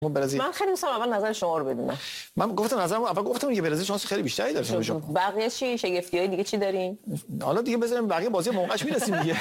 برزیل. من خیلی دوست دارم اول نظر شما رو بدونم. من گفتم نظرم اول گفتم که برزیل شانس خیلی بیشتری داره. بقیه چی؟ شگفتی‌های دیگه چی دارین؟ حالا دیگه بذاریم بقیه بازی موقعش میرسیم دیگه.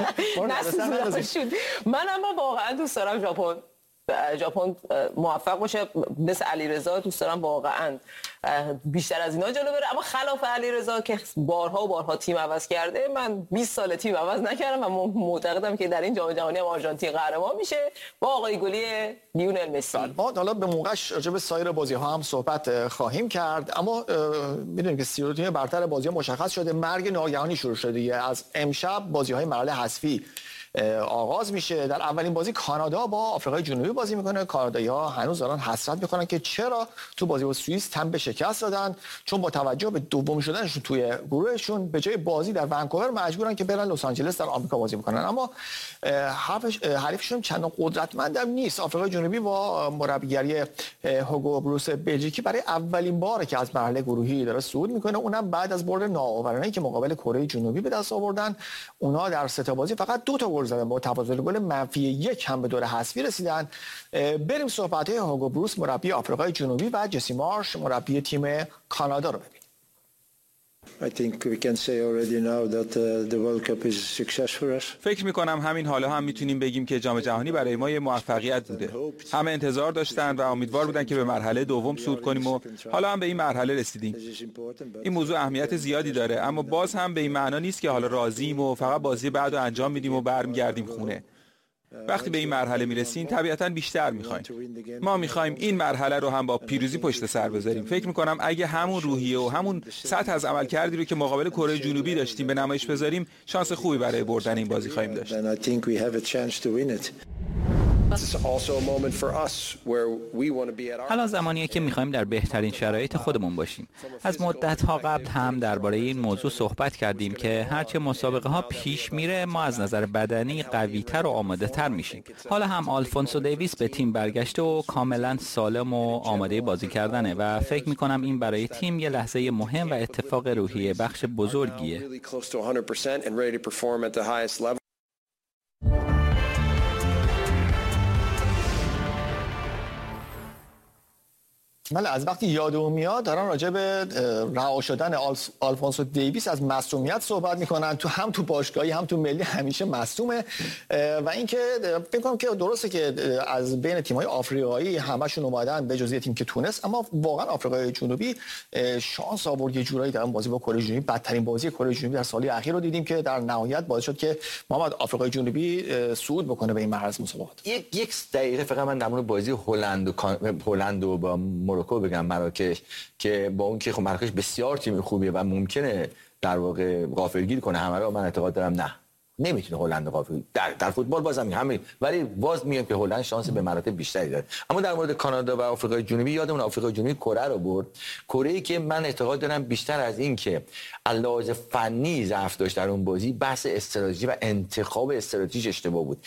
من اما واقعا دوست دارم ژاپن موفق باشه. مثل علیرضا دوست دارم واقعا بیشتر از اینا جلو بره، اما خلاف علیرضا که بارها و بارها تیم عوض کرده، من 20 سال تیم عوض نکردم و معتقدم که در این جام جهانی هم آرژانتین قهرمان میشه با آقای گلی لیونل مسی. ما حالا به موقعش راجع به سایر بازی‌ها هم صحبت خواهیم کرد، اما می‌دونیم که تیم برتر بازی‌ها مشخص شده. مرگ ناگهانی شروع شده دیگه. از امشب بازی‌های مرحله حذفی آغاز میشه. در اولین بازی کانادا با آفریقای جنوبی بازی میکنه. کانادایی‌ها هنوز دارن حسرت میکنن که چرا تو بازی با سوئیس تن به شکست دادن، چون با توجه به دوم شدنشون توی گروهشون به جای بازی در ونکوور مجبورن که برن لس آنجلس در آمریکا بازی بکنن. اما حریفشون چندان قدرتمند هم نیست. آفریقای جنوبی با مربیگری هوگو بروس بلژیکی برای اولین باره که از مرحله گروهی داره صعود میکنه، اونم بعد از برد ناآورانه‌ای که مقابل کره جنوبی به دست آوردن. اونها در سه تا بازی فقط 2 تا گل زدن، با تفاضل گل -1 هم به دور حذفی رسیدن. بریم صحبت‌های هوگو بروس مربی آفریقای جنوبی و جسی مارش مربی تیم کانادا رو ببینیم. فکر می‌کنم همین حالا هم میتونیم بگیم که جام جهانی برای ما یه موفقیت بوده. همه انتظار داشتن و امیدوار بودن که به مرحله دوم صعود کنیم و حالا هم به این مرحله رسیدیم. این موضوع اهمیت زیادی داره، اما باز هم به این معنا نیست که حالا راضییم و فقط بازی بعدو انجام میدیم و برمیگردیم خونه. وقتی به این مرحله میرسیم طبیعتاً بیشتر میخوایم. ما میخوایم این مرحله رو هم با پیروزی پشت سر بذاریم. فکر میکنم اگه همون روحیه و همون سطح از عملکردی رو که مقابل کره جنوبی داشتیم به نمایش بذاریم، شانس خوبی برای بردن این بازی خواهیم داشت. حالا زمانیه که می‌خوایم در بهترین شرایط خودمون باشیم. از مدت‌ها قبل هم درباره این موضوع صحبت کردیم که هرچه مسابقه‌ها پیش میره ما از نظر بدنی قوی‌تر و آماده‌تر میشیم. حالا هم آلفونسو دیویس به تیم برگشته و کاملا سالم و آماده بازی کردنه و فکر می‌کنم این برای تیم یه لحظه مهم و اتفاق روحیه بخش بزرگیه. من از وقتی یادم میاد دارن راجع به رها شدن آلفونسو دیویس از مصونیت صحبت میکنن. تو باشگاهی هم تو ملی همیشه مصدومه و اینکه فکر کنم که درسته که از بین تیم‌های آفریقایی همشون اومدن به جز تیم که تونس، اما واقعا آفریقای جنوبی شانس آورد یه جورایی در بازی با کره جنوبی. بدترین بازی کره جنوبی در سالی اخیر رو دیدیم که در نهایت باعث شد که محمد آفریقای جنوبی صعود بکنه به این مرحله مسابقات. یک دقیقه فقط من در مورد بازی هلند و با مراکو بگم. مراکش که با اون که خب مراکش بسیار تیم خوبیه و ممکنه در واقع غافلگیر کنه همه رو، من اعتقاد دارم نه، نمیتونه هلند غافل در فوتبال بازم همین، ولی باز میگم که هلند شانس به مراتب بیشتری داره. اما در مورد کانادا و آفریقای جنوبی یادمون آفریقای جنوبی کره رو برد، کره‌ای که من اعتقاد دارم بیشتر از این که لحاظ فنی ضعف داشت در اون بازی، بحث استراتژی و انتخاب استراتژی اشتباه بود.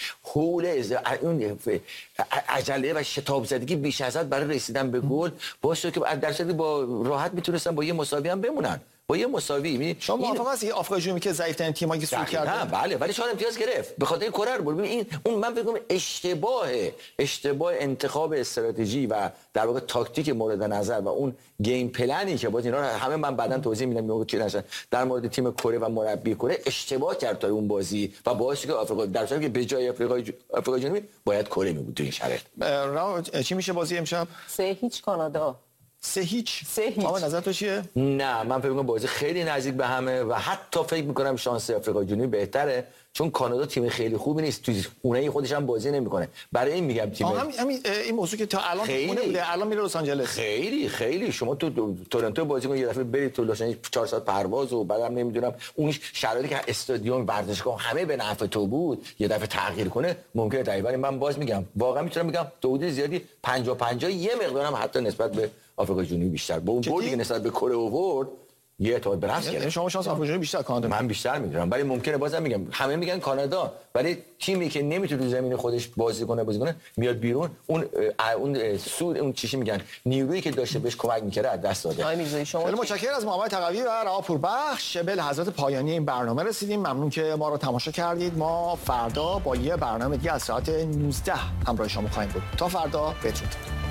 اون عجله و شتاب زدگی بیش از حد برای رسیدن به گل باعث شد که در صدی با راحت میتونستن با یه مساوی هم بمونن. با یه مساوی شما موافق هستی آفریقای جنوبی که ضعیف‌ترین تیمایی که صعود کردن؟ بله، ولی 4 امتیاز گرفت به خاطر کره رو. ببین اون من فکر کنم اشتباه انتخاب استراتژی و در واقع تاکتیک مورد نظر و اون گیم پلنی که باز اینا رو همه من بعداً توضیح میدم میگم چی نشه در مورد تیم کره و مربی کره اشتباه کرد تا اون بازی و باعث شد که آفریقا در صورتی که به جای آفریقای جنوبی باید کره می بود تو این شرایط. چی میشه بازی امشب؟ 3-0 کانادا. 3-0. اما نظر تو چیه؟ نه، من فکر می‌کنم بازی خیلی نزدیک به همه و حتی فکر می‌کنم شانس آفریقای جنوبی بهتره، چون کانادا تیم خیلی خوبی نیست، تو خونه خودش هم بازی نمی‌کنه. برای این میگم تیم این موضوع که تا الان خونه بوده، الان میره لس آنجلس. خیلی شما تو تورنتو بازی کنید، یه دفعه برید تو لس آنجلس 4 ساعت پرواز و بعدم نمیدونم اون شرایطی که استادیوم ورزشگاه همه به نفع تو بود یه دفعه تغییر کنه ممکنه تقریبا. من باز میگم واقعا میتونم بگم حدود زیادی 50-50 یه مقدارم حتی نسبت به آفریقای جنوبی بیشتر با اون بردی که نسبت به کره آورد یه اعتماد به نفس گرفت. شما شانس آفریقای جنوبی بیشتر کانادا. من بیشتر میدونم، ولی ممکنه بازم میگم همه میگن کانادا، ولی تیمی که نمیتونه تو زمین خودش بازی کنه میاد بیرون، اون سود اون چیزی میگن نیرویی که داشته بهش کمک میکرده از دست داده. خیلی متشکرم از محمد تقوی و رها پوربخش. به لحظات پایانی این برنامه رسیدیم. ممنون که ما رو تماشا کردید. ما فردا با یه برنامه دیگه از ساعت 19 همراه شما خواهیم بود. تا فردا بدرود.